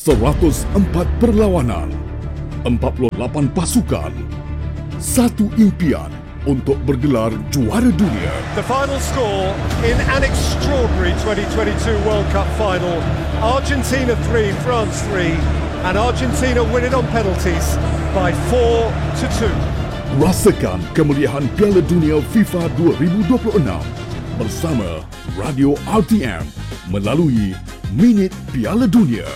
104 perlawanan, 48 pasukan, satu impian untuk bergelar juara dunia. The final score in an extraordinary 2022 World Cup final. Argentina 3, France 3, and Argentina win it on penalties by 4-2. Rasakan kemuliaan Piala Dunia FIFA 2026 bersama Radio RTM melalui Minit Piala Dunia.